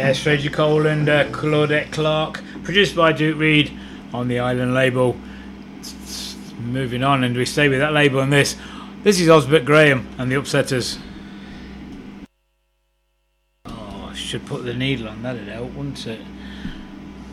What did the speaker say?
Yes, Fraser Cole and Claudette Clark, produced by Duke Reid on the Island label. Moving on, and we stay with that label on this. This is Osbert Graham and the Upsetters. Oh, I should put the needle on, that'd help, wouldn't it?